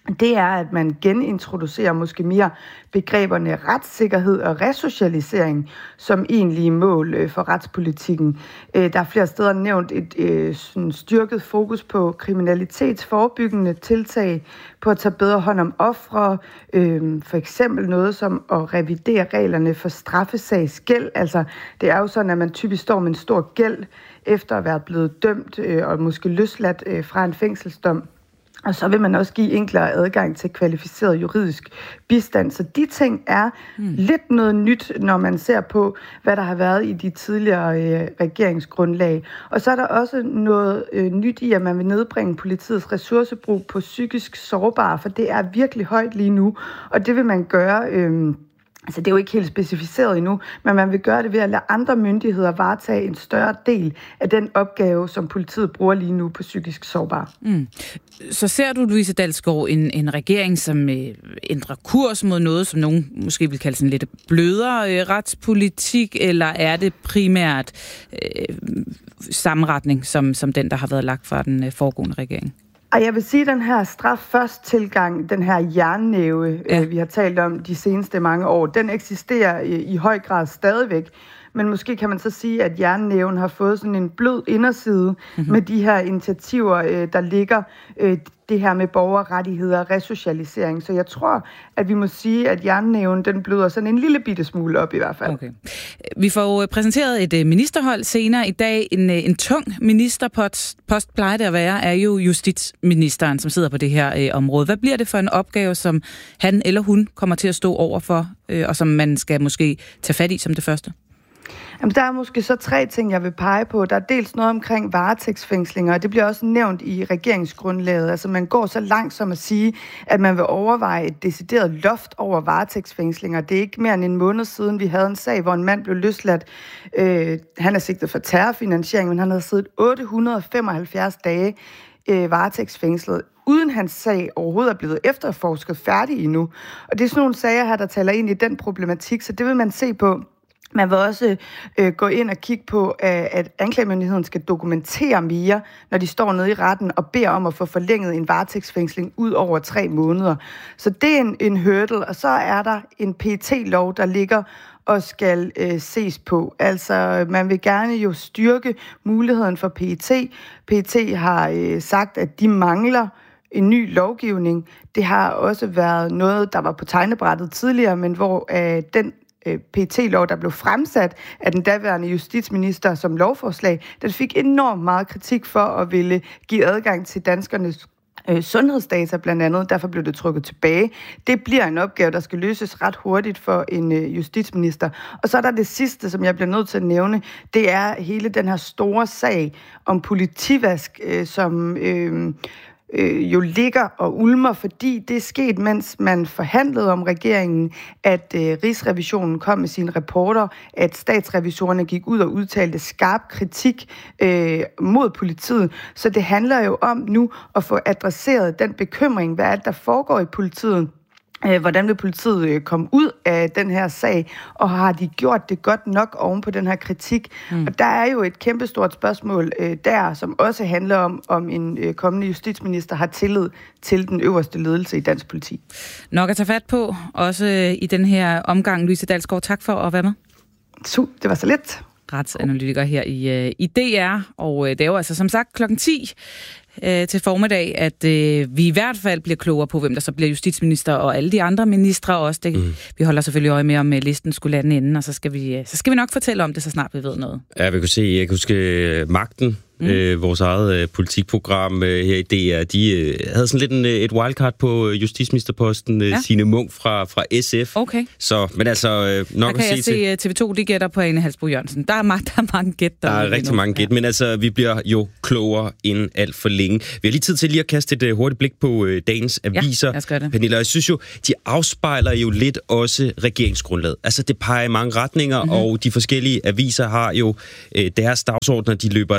det er, at man genintroducerer måske mere begreberne retssikkerhed og resocialisering som egentlige mål for retspolitikken. Der er flere steder nævnt et sådan styrket fokus på kriminalitetsforebyggende tiltag, på at tage bedre hånd om ofre, for eksempel noget som at revidere reglerne for straffesagsgæld. Altså, det er jo sådan, at man typisk står med en stor gæld efter at være blevet dømt og måske løsladt fra en fængselsdom. Og så vil man også give enklere adgang til kvalificeret juridisk bistand. Så de ting er mm. lidt noget nyt, når man ser på, hvad der har været i de tidligere øh, regeringsgrundlag. Og så er der også noget øh, nyt i, at man vil nedbringe politiets ressourcebrug på psykisk sårbare, for det er virkelig højt lige nu. Og det vil man gøre... Øh, Altså, det er jo ikke helt specificeret endnu, men man vil gøre det ved at lade andre myndigheder varetage en større del af den opgave, som politiet bruger lige nu på psykisk sårbare. Mm. Så ser du, Louise Dalsgaard, en, en regering, som øh, ændrer kurs mod noget, som nogen måske vil kalde sådan lidt blødere øh, retspolitik, eller er det primært øh, samme retning, som, som den, der har været lagt fra den øh, foregående regering? Og jeg vil sige, at den her straf-først-tilgang, den her jernnæve, ja. øh, vi har talt om de seneste mange år, den eksisterer i, i høj grad stadigvæk. Men måske kan man så sige, at jernnæven har fået sådan en blød inderside mm-hmm. med de her initiativer, øh, der ligger øh, det her med borgerrettigheder og resocialisering. Så jeg tror, at vi må sige, at jernnæven, den bløder sådan en lille bitte smule op i hvert fald. Okay. Vi får jo præsenteret et ministerhold senere i dag. En, en tung ministerpost, post plejer det at være, er jo justitsministeren, som sidder på det her øh, område. Hvad bliver det for en opgave, som han eller hun kommer til at stå overfor, øh, og som man skal måske tage fat i som det første? Jamen, der er måske så tre ting, jeg vil pege på. Der er dels noget omkring varetægtsfængslinger, og det bliver også nævnt i regeringsgrundlaget. Altså, man går så langt som at sige, at man vil overveje et decideret loft over varetægtsfængslinger. Det er ikke mere end en måned siden, vi havde en sag, hvor en mand blev løsladt. Øh, han er sigtet for terrorfinansiering, men han havde siddet otte hundrede og femoghalvfjerds dage øh, varetægtsfængslet, uden hans sag overhovedet er blevet efterforsket færdig endnu. Og det er sådan nogle sager her, der taler ind i den problematik, så det vil man se på. Man vil også øh, gå ind og kigge på, at, at anklagemyndigheden skal dokumentere mere, når de står nede i retten og beder om at få forlænget en varetægtsfængsling ud over tre måneder. Så det er en, en hurdle, og så er der en P E T-lov, der ligger og skal øh, ses på. Altså, man vil gerne jo styrke muligheden for P E T. P E T har øh, sagt, at de mangler en ny lovgivning. Det har også været noget, der var på tegnebrættet tidligere, men hvor øh, den P E T-lov, der blev fremsat af den daværende justitsminister som lovforslag, den fik enormt meget kritik for at ville give adgang til danskernes øh, sundhedsdata blandt andet. Derfor blev det trukket tilbage. Det bliver en opgave, der skal løses ret hurtigt for en øh, justitsminister. Og så er der det sidste, som jeg bliver nødt til at nævne. Det er hele den her store sag om politivask, øh, som... Øh, Øh, jo ligger og ulmer, fordi det er sket, mens man forhandlede om regeringen, at øh, Rigsrevisionen kom med sine rapporter, at statsrevisorerne gik ud og udtalte skarp kritik øh, mod politiet. Så det handler jo om nu at få adresseret den bekymring, hvad er det, der foregår i politiet. Hvordan vil politiet komme ud af den her sag, og har de gjort det godt nok oven på den her kritik? Mm. Og der er jo et kæmpestort spørgsmål øh, der, som også handler om, om en øh, kommende justitsminister har tillid til den øverste ledelse i dansk politi. Nok at tage fat på, også i den her omgang. Louise Dalsgaard, tak for at være med. Så, det var så lidt. Retsanalytiker her i, i D R, og det er jo altså som sagt klokken ti øh, til formiddag, at øh, vi i hvert fald bliver klogere på, hvem der så bliver justitsminister, og alle de andre ministre også. Det, mm. Vi holder selvfølgelig øje med, om listen skulle lande inden, og så skal, vi, så skal vi nok fortælle om det, så snart vi ved noget. Ja, vi kunne se, jeg kan huske Magten, Mm. Øh, vores eget øh, politikprogram øh, her i D R, de øh, havde sådan lidt en, øh, et wildcard på øh, justitsministerposten, øh, ja. Signe Munk fra, fra S F. Okay. Så, men altså, øh, nok der at kan se jeg se, T V to, de gætter på Ane Halsbo Jørgensen. Der er, mange, der er mange gæt. Der, der er rigtig mange gæt, ja. Men altså, vi bliver jo klogere inden alt for længe. Vi har lige tid til lige at kaste et uh, hurtigt blik på uh, dagens aviser. Ja, jeg skal det. Pernille, jeg synes jo, de afspejler jo lidt også regeringsgrundlaget. Altså, det peger i mange retninger, mm-hmm. og de forskellige aviser har jo uh, deres dagsordner, de løber afsted. Men nu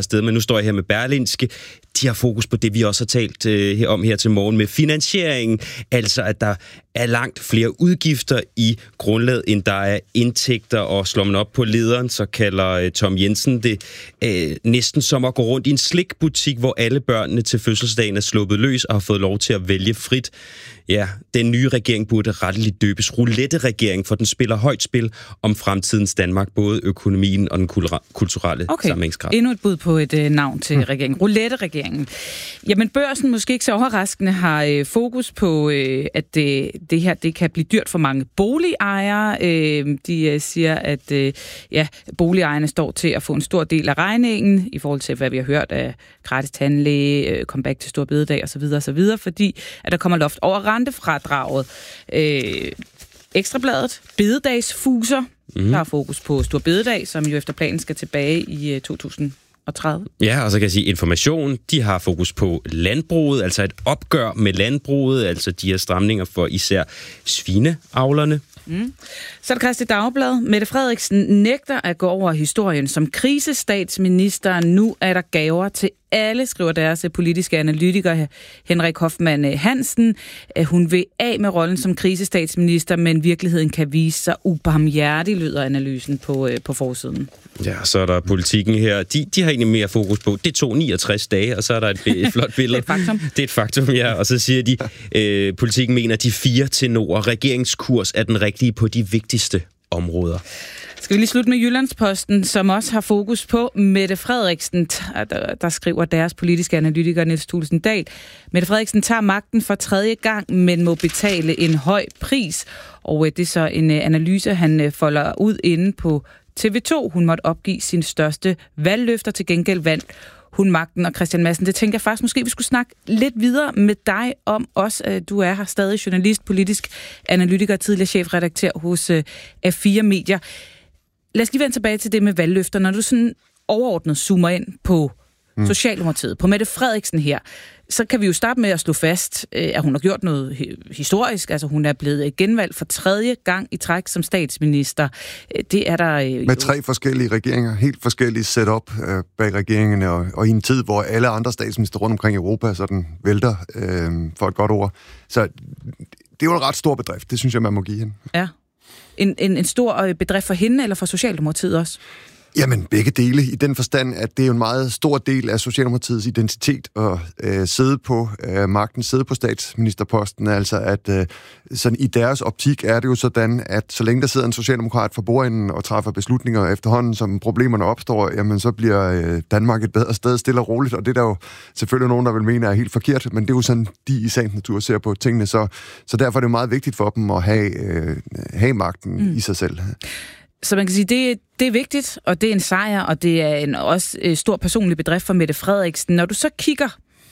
står jeg her med Berlingske, de har fokus på det, vi også har talt øh, om her til morgen med finansieringen, altså at der er langt flere udgifter i grundlaget, end der er indtægter, og slår man op på lederen, så kalder øh, Tom Jensen det øh, næsten som at gå rundt i en slikbutik, hvor alle børnene til fødselsdagen er sluppet løs og har fået lov til at vælge frit. Ja, den nye regering burde retteligt døbes roulette-regering, for den spiller højt spil om fremtidens Danmark, både økonomien og den kulturelle okay. sammenhængskraft. Endnu et bud på et øh, navn til regeringen. Roulette-regeringen. Jamen, børsen måske ikke så overraskende har øh, fokus på, øh, at det, det her det kan blive dyrt for mange boligejere. Øh, de øh, siger, at øh, ja, boligejerne står til at få en stor del af regningen, i forhold til, hvad vi har hørt af gratis tandlæge, øh, comeback til Store Bededag osv., osv., fordi at der kommer loft over rentefradraget. Øh, Ekstrabladet, bededagsfuser, mm. der har fokus på Store Bededag, som jo efter planen skal tilbage i øh, to tusind og tredive. Ja, og så kan jeg sige Information, de har fokus på landbruget, altså et opgør med landbruget, altså de her stramninger for især svineavlerne. Mm. Så er det Kristeligt Dagblad. Mette Frederiksen nægter at gå over historien som krisestatsminister. Nu er der gaver til alle, skriver deres politiske analytiker Henrik Hoffmann Hansen. Hun vil af med rollen som krisestatsminister, men virkeligheden kan vise sig ubarmhjertig, lyder analysen på, på forsiden. Ja, så er der politikken her. De, de har egentlig mere fokus på, det tog niogtres dage, og så er der et, et flot billede. Det er et faktum. Det er et faktum, ja. Og så siger de, øh, politikken mener, de fire tenorer. Regeringskurs er den rigtige på de vigtigste områder. Skal vi lige slutte med Jyllandsposten, som også har fokus på Mette Frederiksen, der, der skriver deres politiske analytiker Niels Thulesen Dahl. Mette Frederiksen tager magten for tredje gang, men må betale en høj pris. Og det er så en analyse, han folder ud inde på T V to. Hun måtte opgive sin største valgløfter, til gengæld vandt hun magten. Og Christian Madsen, det tænker jeg faktisk, måske vi skulle snakke lidt videre med dig om også. Du er her stadig journalist, politisk analytiker, tidligere chefredaktør hos A fire Medier. Lad os lige vende tilbage til det med valgløfter. Når du sådan overordnet zoomer ind på mm. Socialdemokratiet, på Mette Frederiksen her, så kan vi jo starte med at slå fast, at hun har gjort noget historisk. Altså hun er blevet genvalgt for tredje gang i træk som statsminister. Det er der jo... Med tre forskellige regeringer, helt forskellige setup øh, bag regeringerne, og, og i en tid, hvor alle andre statsminister rundt omkring i Europa sådan vælter øh, for et godt ord. Så det er jo en ret stor bedrift, det synes jeg, man må give hende. Ja. En, en, en stor bedrift for hende, eller for Socialdemokratiet også? Jamen, begge dele, i den forstand, at det er jo en meget stor del af Socialdemokratiets identitet at øh, sidde på øh, magten, sidde på statsministerposten. Altså, at øh, sådan, i deres optik er det jo sådan, at så længe der sidder en socialdemokrat for bordenden og træffer beslutninger efterhånden, som problemerne opstår, jamen så bliver øh, Danmark et bedre sted, stille og roligt. Og det er der jo selvfølgelig nogen, der vil mene er helt forkert, men det er jo sådan, de i sagens natur ser på tingene. Så, så derfor er det jo meget vigtigt for dem at have, øh, have magten mm. i sig selv. Så man kan sige, det, det er vigtigt, og det er en sejr, og det er en også øh, stor personlig bedrift for Mette Frederiksen. Når du så kigger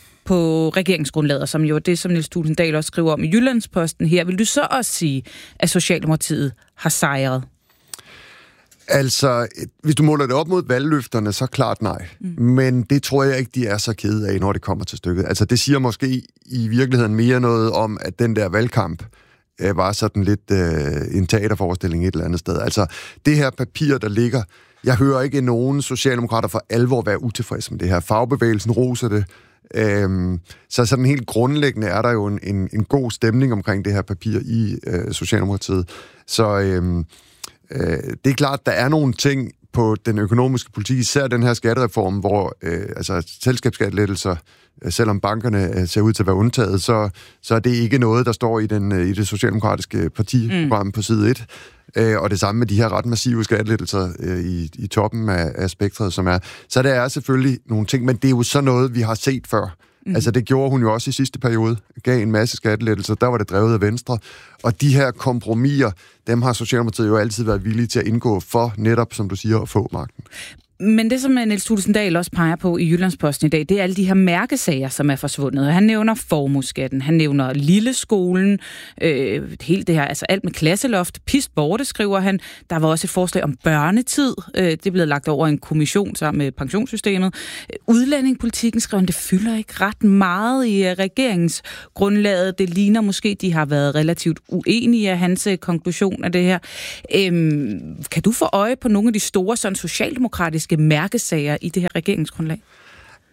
på regeringsgrundlaget, som jo er det, som Niels Thulesen Dahl også skriver om i Jyllandsposten her, vil du så også sige, at Socialdemokratiet har sejret? Altså, hvis du måler det op mod valgløfterne, så klart nej. Mm. Men det tror jeg ikke, de er så kede af, når det kommer til stykket. Altså, det siger måske i virkeligheden mere noget om, at den der valgkamp var sådan lidt øh, en teaterforestilling et eller andet sted. Altså, det her papir, der ligger, jeg hører ikke nogen socialdemokrater for alvor være utilfredse med det her. Fagbevægelsen roser det. Øhm, så sådan helt grundlæggende er der jo en, en, en god stemning omkring det her papir i øh, Socialdemokratiet. Så øhm, øh, det er klart, der er nogle ting på den økonomiske politik, især den her skattereform, hvor øh, altså selskabsskattelettelser, selvom bankerne ser ud til at være undtaget, så, så er det ikke noget, der står i, den, i det socialdemokratiske partiprogram mm. på side et. Øh, og det samme med de her ret massive skattelettelser øh, i, i toppen af, af spektret, som er. Så der er selvfølgelig nogle ting, men det er jo så noget, vi har set før. Mm. Altså det gjorde hun jo også i sidste periode, gav en masse skattelettelser, der var det drevet af Venstre. Og de her kompromiser, dem har Socialdemokratiet jo altid været villige til at indgå for netop, som du siger, at få magten. Men det, som Niels Thulesen Dahl også peger på i Jyllandsposten i dag, det er alle de her mærkesager, som er forsvundet. Han nævner formueskatten, han nævner Lilleskolen, øh, helt det her, altså alt med klasseloft, pist borte, skriver han. Der var også et forslag om børnetid. Øh, det blev lagt over en kommission sammen med pensionssystemet. Udlændingepolitikken, skriver han, det fylder ikke ret meget i regeringsgrundlaget. Det ligner måske, de har været relativt uenige af hans konklusion af det her. Øh, kan du få øje på nogle af de store sådan socialdemokratiske mærkesager i det her regeringsgrundlag?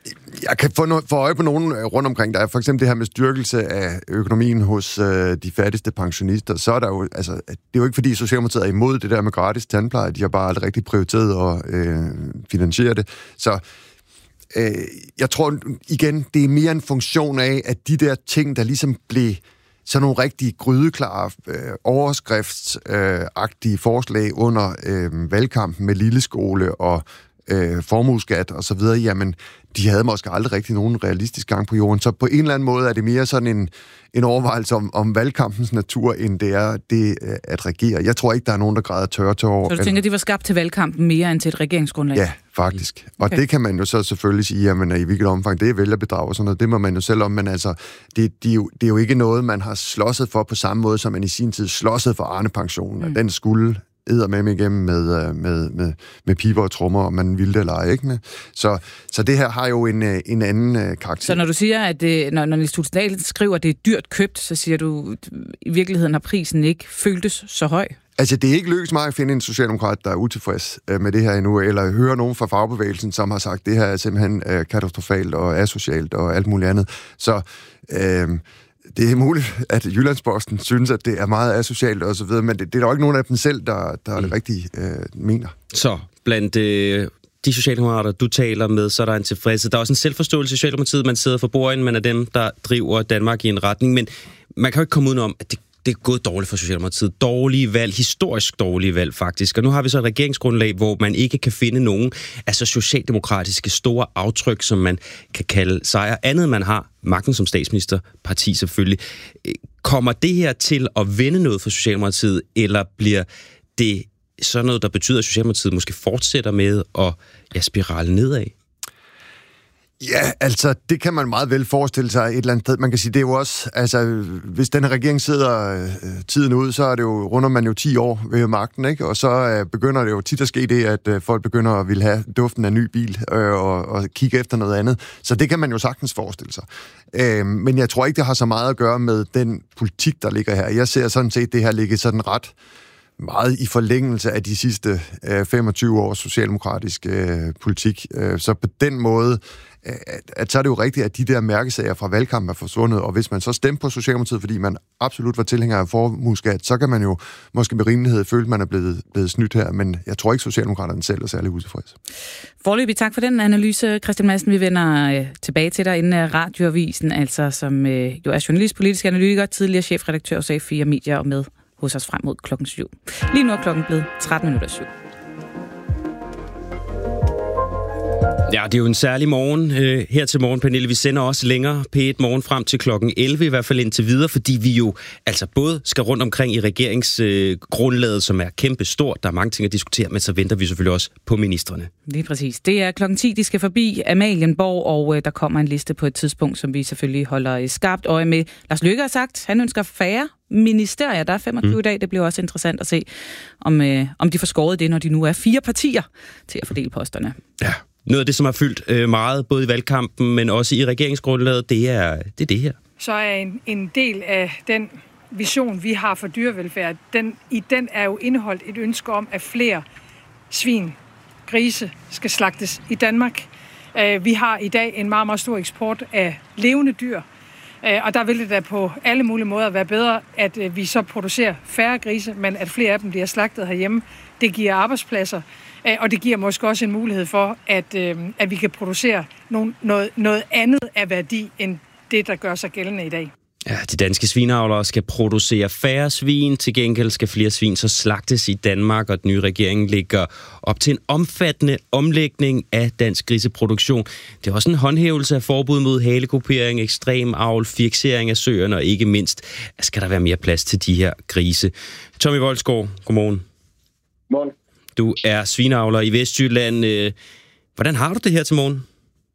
Jeg kan få, no- få øje på nogen rundt omkring. Der er for eksempel det her med styrkelse af økonomien hos øh, de fattigste pensionister. Så er der jo, altså, det er jo ikke fordi Socialdemokratiet er imod det der med gratis tandpleje. De har bare aldrig rigtig prioriteret at øh, finansiere det. Så øh, jeg tror igen, det er mere en funktion af, at de der ting, der ligesom blev sådan nogle rigtig grydeklare, øh, overskriftsagtige øh, forslag under øh, valgkampen med lilleskole og øh, formueskat og så videre, jamen, de havde måske aldrig rigtig nogen realistisk gang på jorden. Så på en eller anden måde er det mere sådan en, en overvejelse om, om valgkampens natur, end det er det at regere. Jeg tror ikke, der er nogen, der græder tørre tørre over. Så du tænker, at de var skabt til valgkampen mere end til et regeringsgrundlag? Ja, faktisk. Og okay. Det kan man jo så selvfølgelig sige, jamen, i hvilket omfang det er vælgerbedrag og sådan noget. Det må man jo selv om, men altså, det, det, er jo, det er jo ikke noget, man har slåsset for på samme måde, som man i sin tid slåsset for Arne-pensionen. Mm. Den skulle æder med mig igennem med, med, med, med piber og trommer, om man ville det eller ej, ikke med. Så, så det her har jo en, en anden karakter. Så når du siger, at det, når, når Niels Thulesen Dahl skriver, at det er dyrt købt, så siger du, at i virkeligheden har prisen ikke føltes så høj? Altså, det er ikke lykkedes mig at finde en socialdemokrat, der er utilfreds med det her endnu, eller høre nogen fra fagbevægelsen, som har sagt, at det her er simpelthen katastrofalt og asocialt og alt muligt andet. Så øh, det er muligt, at Jyllandsposten synes, at det er meget asocialt og så videre, men det, det er jo ikke nogen af dem selv, der, der mm. det rigtige øh, mener. Så blandt øh, de socialdemokrater, du taler med, så er der en tilfredshed. Der er også en selvforståelse i Socialdemokratiet, man sidder for bordenden, man er dem, der driver Danmark i en retning, men man kan jo ikke komme udenom, at det Det er gået dårligt for Socialdemokratiet. Dårlige valg, historisk dårlige valg faktisk. Og nu har vi så et regeringsgrundlag, hvor man ikke kan finde nogen altså socialdemokratiske store aftryk, som man kan kalde sejr. Andet man har magten som statsministerparti selvfølgelig. Kommer det her til at vende noget for Socialdemokratiet, eller bliver det sådan noget, der betyder, at Socialdemokratiet måske fortsætter med at ja, spirale nedad? Ja, altså, det kan man meget vel forestille sig et eller andet sted. Man kan sige, det er jo også, altså, hvis den her regering sidder øh, tiden ud, så er det jo, runder man jo ti år ved magten, ikke? Og så øh, begynder det jo tit at ske det, at øh, folk begynder at ville have duften af en ny bil øh, og, og kigge efter noget andet. Så det kan man jo sagtens forestille sig. Øh, men jeg tror ikke, det har så meget at gøre med den politik, der ligger her. Jeg ser sådan set, det her ligger sådan ret meget i forlængelse af de sidste øh, femogtyve års socialdemokratisk øh, politik. Øh, så på den måde, at, at så er det jo rigtigt, at de der mærkesager fra valgkampen er forsvundet, og hvis man så stemte på Socialdemokratiet, fordi man absolut var tilhænger af formueskat, så kan man jo måske med rimelighed føle, at man er blevet, blevet snydt her, men jeg tror ikke, Socialdemokraterne selv er særlig utilfreds. Foreløbig tak for den analyse, Christian Madsen. Vi vender øh, tilbage til dig inden af Radioavisen, altså som øh, jo er journalist, politisk analytiker, tidligere chefredaktør hos A fire Medier og med hos os frem mod klokken syv. Lige nu er klokken blevet tretten minutter syv. Ja, det er jo en særlig morgen øh, her til morgen, Pernille. Vi sender også længere P et morgen frem til klokken elleve, i hvert fald indtil videre, fordi vi jo altså både skal rundt omkring i regeringsgrundlaget, øh, som er kæmpe stort. Der er mange ting at diskutere, men så venter vi selvfølgelig også på ministerne. Lige præcis. Det er klokken ti, de skal forbi Amalienborg, og øh, der kommer en liste på et tidspunkt, som vi selvfølgelig holder skarpt øje med. Lars Løkke har sagt, han ønsker færre ministerier. Der er femogtyve mm. i dag. Det bliver også interessant at se, om, øh, om de får skåret det, når de nu er fire partier til at fordele posterne. Ja. Noget af det, som har fyldt øh, meget, både i valgkampen, men også i regeringsgrundlaget, det er det, er det her. Så er en, en del af den vision, vi har for dyrevelfærd, den, i den er jo indeholdt et ønske om, at flere svin, grise skal slagtes i Danmark. Uh, vi har i dag en meget, meget stor eksport af levende dyr, uh, og der vil det da på alle mulige måder være bedre, at uh, vi så producerer færre grise, men at flere af dem bliver slagtet herhjemme. Det giver arbejdspladser. Og det giver måske også en mulighed for, at, øh, at vi kan producere nogen, noget, noget andet af værdi, end det, der gør sig gældende i dag. Ja, de danske svineavlere skal producere færre svin. Til gengæld skal flere svin så slagtes i Danmark, og den nye regering ligger op til en omfattende omlægning af dansk griseproduktion. Det er også en håndhævelse af forbud mod halekupering, ekstrem avl, fiksering af søerne, og ikke mindst skal der være mere plads til de her grise. Tommy Voldsgaard, godmorgen. Godmorgen. Du er svineavler i Vestjylland. Hvordan har du det her til morgen?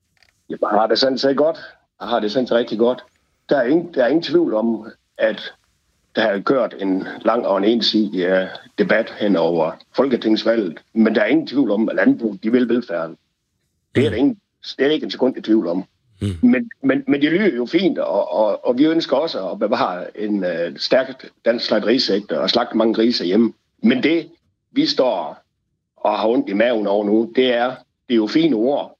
Jeg har det sådan set godt. Jeg har det sådan set rigtig godt. Der er ingen, der er ingen tvivl om, at der har kørt en lang og en ensidig uh, debat hen over folketingsvalget. Men der er ingen tvivl om, at landbruget, de vil velfærden. Det er, mm. ingen, det er ikke en sekund i tvivl om. Mm. Men, men, men det lyder jo fint, og, og, og vi ønsker også at bevare en uh, stærk dansk slagterisektor og slagte mange griser hjemme. Men det, vi står og har ondt i maven over nu, det er, det er jo fine ord,